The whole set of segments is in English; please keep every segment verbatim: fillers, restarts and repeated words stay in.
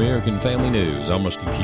American Family News, I'm Rusty Pugh.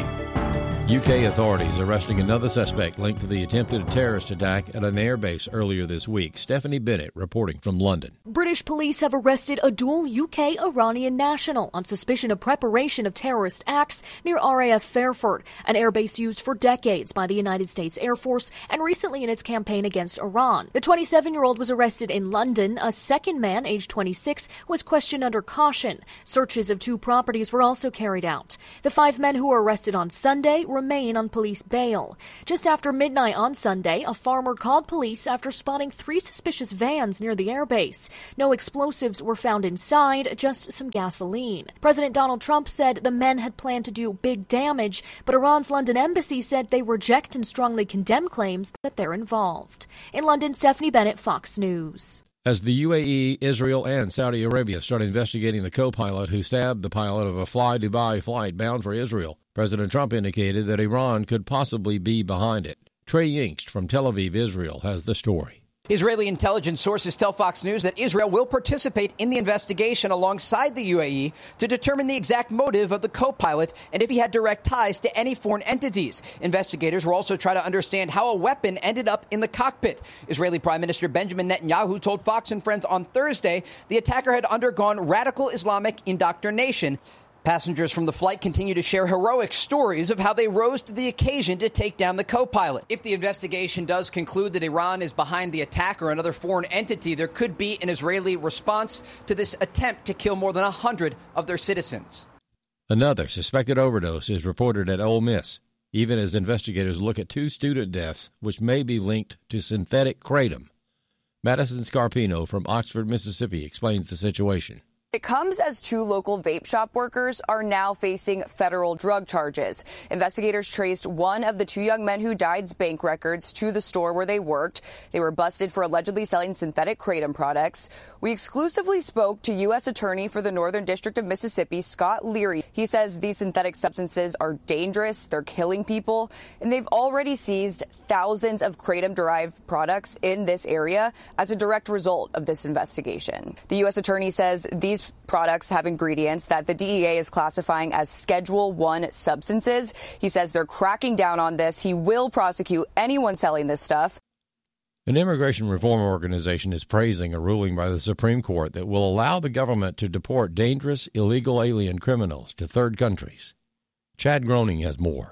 U K authorities arresting another suspect linked to the attempted terrorist attack at an airbase earlier this week. Stephanie Bennett reporting from London. British police have arrested a dual U K-Iranian national on suspicion of preparation of terrorist acts near R A F Fairford, an airbase used for decades by the United States Air Force and recently in its campaign against Iran. The twenty-seven-year-old was arrested in London. A second man, aged twenty-six, was questioned under caution. Searches of two properties were also carried out. The five men who were arrested on Sunday remain on police bail. Just after midnight on Sunday, a farmer called police after spotting three suspicious vans near the airbase. No explosives were found inside, just some gasoline. President Donald Trump said the men had planned to do big damage, but Iran's London embassy said they reject and strongly condemn claims that they're involved. In London, Stephanie Bennett, Fox News. As the U A E, Israel, and Saudi Arabia start investigating the co-pilot who stabbed the pilot of a Fly Dubai flight bound for Israel, President Trump indicated that Iran could possibly be behind it. Trey Yingst from Tel Aviv, Israel, has the story. Israeli intelligence sources tell Fox News that Israel will participate in the investigation alongside the U A E to determine the exact motive of the co-pilot and if he had direct ties to any foreign entities. Investigators will also try to understand how a weapon ended up in the cockpit. Israeli Prime Minister Benjamin Netanyahu told Fox and Friends on Thursday the attacker had undergone radical Islamic indoctrination. Passengers from the flight continue to share heroic stories of how they rose to the occasion to take down the co-pilot. If the investigation does conclude that Iran is behind the attack or another foreign entity, there could be an Israeli response to this attempt to kill more than one hundred of their citizens. Another suspected overdose is reported at Ole Miss, even as investigators look at two student deaths which may be linked to synthetic kratom. Madison Scarpino from Oxford, Mississippi, explains the situation. It comes as two local vape shop workers are now facing federal drug charges. Investigators traced one of the two young men who died's bank records to the store where they worked. They were busted for allegedly selling synthetic kratom products. We exclusively spoke to U S Attorney for the Northern District of Mississippi, Scott Leary. He says these synthetic substances are dangerous, they're killing people, and they've already seized thousands of kratom-derived products in this area as a direct result of this investigation. The U S Attorney says these products have ingredients that the D E A is classifying as Schedule one substances. He says they're cracking down on this. He will prosecute anyone selling this stuff. An immigration reform organization is praising a ruling by the Supreme Court that will allow the government to deport dangerous illegal alien criminals to third countries. Chad Groening has more.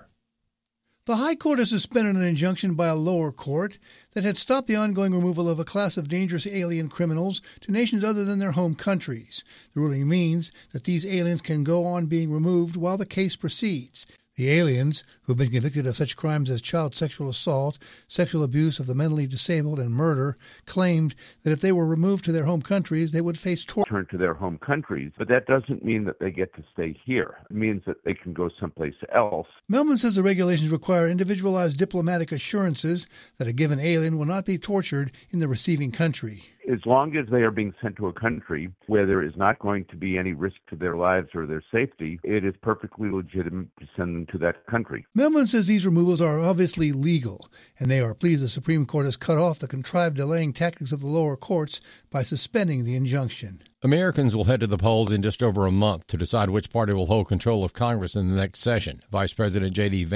The High Court has suspended an injunction by a lower court that had stopped the ongoing removal of a class of dangerous alien criminals to nations other than their home countries. The ruling means that these aliens can go on being removed while the case proceeds. The aliens, who have been convicted of such crimes as child sexual assault, sexual abuse of the mentally disabled, and murder, claimed that if they were removed to their home countries, they would face torture. Turn to their home countries, but that doesn't mean that they get to stay here. It means that they can go someplace else. Melman says the regulations require individualized diplomatic assurances that a given alien will not be tortured in the receiving country. As long as they are being sent to a country where there is not going to be any risk to their lives or their safety, it is perfectly legitimate to send them to that country. Melman says these removals are obviously legal, and they are pleased the Supreme Court has cut off the contrived delaying tactics of the lower courts by suspending the injunction. Americans will head to the polls in just over a month to decide which party will hold control of Congress in the next session. Vice President J D. Vance